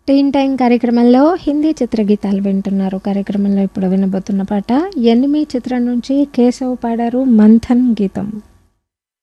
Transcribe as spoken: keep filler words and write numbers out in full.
టీన్ time కార్యక్రమంలో హిందీ చిత్రగీతాలు వింటున్నారు. కార్యక్రమంలో ఇప్పుడు వినబోతున్న పాట ఎనిమి చిత్రం నుంచి కేశవ్ పాడారు మంథన్ గీతం.